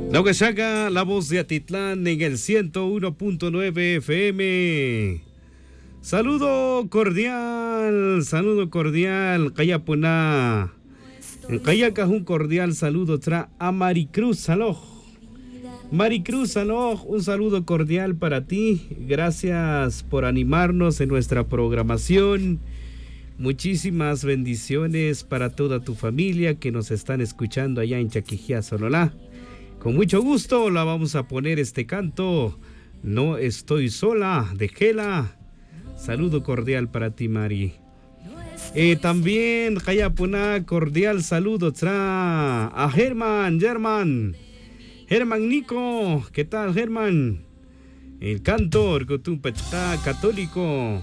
Naucachaca, la voz de Atitlán en el 101.9 FM. Saludo cordial, Cayapuná. En Cayaca un cordial saludo a Maricruz Saloj. Maricruz Saloj, un saludo cordial para ti. Gracias por animarnos en nuestra programación. Muchísimas bendiciones para toda tu familia que nos están escuchando allá en Chaquijía, Sololá. Con mucho gusto la vamos a poner este canto, No estoy sola, de Gela. Saludo cordial para ti, Mari. También, Cayapuná, cordial saludo a Germán Nico. ¿Qué tal, Germán? El cantor, Cotumpachá, católico.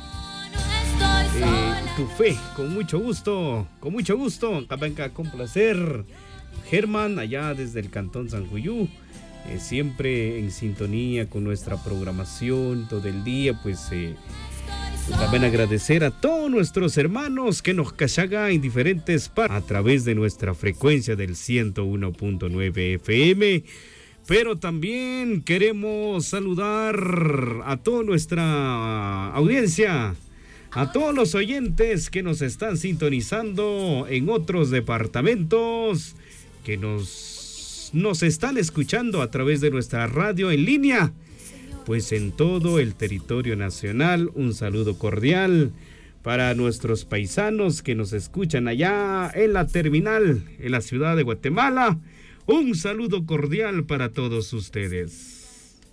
Tu fe, con mucho gusto, venga, con placer. Germán, allá desde el Cantón San Juyú, siempre en sintonía con nuestra programación todo el día, pues también agradecer a todos nuestros hermanos que nos cachagan en diferentes partes a través de nuestra frecuencia del 101.9 FM, pero también queremos saludar a toda nuestra audiencia, a todos los oyentes que nos están sintonizando en otros departamentos, que nos están escuchando a través de nuestra radio en línea, pues en todo el territorio nacional. Un saludo cordial para nuestros paisanos que nos escuchan allá en la terminal, en la ciudad de Guatemala. Un saludo cordial para todos ustedes.